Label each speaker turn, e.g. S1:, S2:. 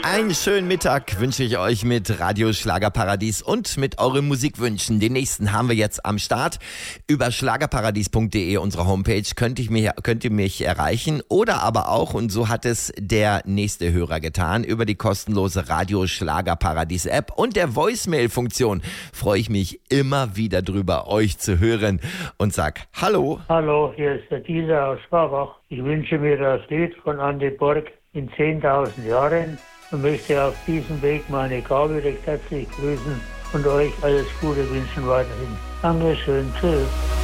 S1: Einen schönen Mittag wünsche ich euch mit Radio Schlagerparadies und mit euren Musikwünschen. Den nächsten haben wir jetzt am Start. Über schlagerparadies.de, unsere Homepage, könnt ihr mich erreichen. Oder aber auch, und so hat es der nächste Hörer getan, über die kostenlose Radio Schlagerparadies App und der Voicemail-Funktion. Freue ich mich immer wieder drüber, euch zu hören und sag Hallo.
S2: Hallo, hier ist der Dieter aus Schwabach. Ich wünsche mir das Lied von Andi Borg in 10.000 Jahren und möchte auf diesem Weg meine Gabi recht herzlich grüßen und euch alles Gute wünschen weiterhin. Dankeschön, tschüss.